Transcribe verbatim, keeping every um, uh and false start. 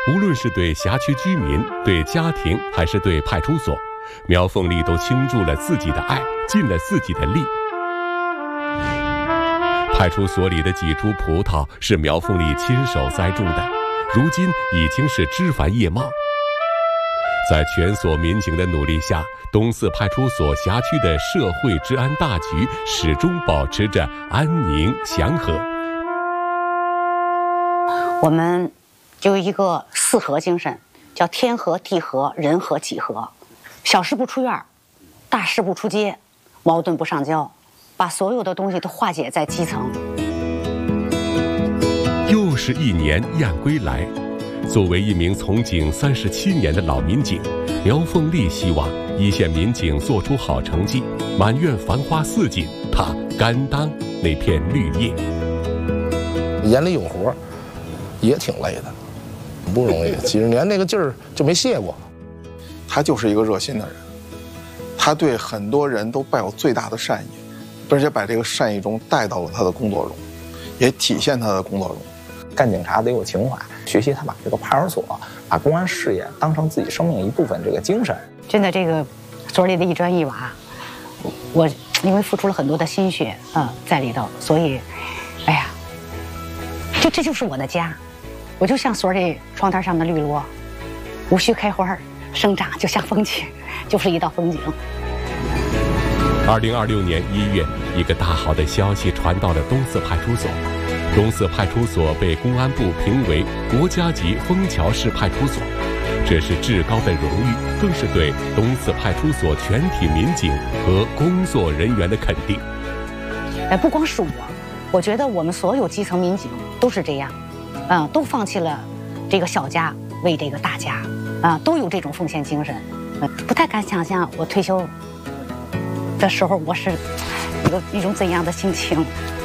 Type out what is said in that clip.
无论是对辖区居民、对家庭，还是对派出所，苗凤丽都倾注了自己的爱，尽了自己的力。派出所里的几株葡萄是苗凤丽亲手栽种的，如今已经是枝繁叶茂。在全所民警的努力下，东四派出所辖区的社会治安大局始终保持着安宁祥和。 我们就有一个四和精神，叫天和、地和、人和、己和。小事不出院，大事不出街，矛盾不上交，把所有的东西都化解在基层。 又是一年燕归来，作为一名从警三十七年的老民警，苗凤丽希望一线民警做出好成绩，满院繁花似锦，她甘当那片绿叶。 眼里有活，也挺累的，不容易，几十年那个劲儿就没歇过。 他就是一个热心的人，他对很多人都抱有最大的善意，而且把这个善意中带到了他的工作中，也体现他的工作中。 干警察得有情怀，学习他把这个派出所、把公安事业当成自己生命一部分这个精神。 真的，这个所里的一砖一瓦，我因为付出了很多的心血啊、呃、在里头，所以，哎呀，就这就是我的家，我就像所里窗台上的绿萝，无需开花，生长就像风景，就是一道风景。 二零二六年一月，一个大好的消息传到了东四派出所。东四派出所被公安部评为国家级枫桥市派出所，这是至高的荣誉，更是对东四派出所全体民警和工作人员的肯定。 哎，不光是我，我觉得我们所有基层民警都是这样，啊、呃，都放弃了这个小家为这个大家，啊、呃，都有这种奉献精神。呃，不太敢想象我退休的时候我是有一种怎样的心情。